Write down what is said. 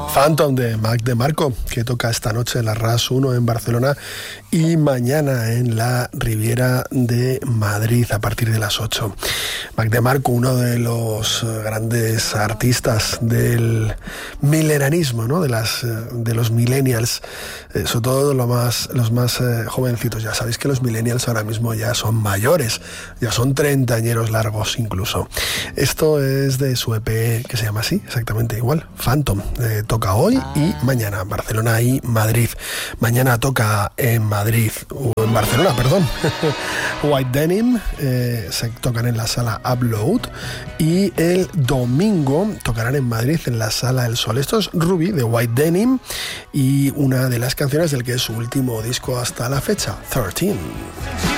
Phantom de Mac DeMarco, que toca esta noche en la RAS 1 en Barcelona y mañana en la Riviera de Madrid a partir de las 8. Mac DeMarco, uno de los grandes artistas del milenarismo, ¿no? de los millennials, sobre todo los más jovencitos. Ya sabéis que los millennials ahora mismo ya son mayores, ya son treintañeros largos incluso. Esto es de su EP que se llama así, exactamente igual, Phantom. Toca hoy y mañana, Barcelona y Madrid. Mañana toca en Madrid, o en Barcelona, perdón. White Denim, se tocan en la sala Upload, y el domingo tocarán en Madrid en la sala El Sol. Esto es Ruby de White Denim y una de las canciones del que es su último disco hasta la fecha, 13.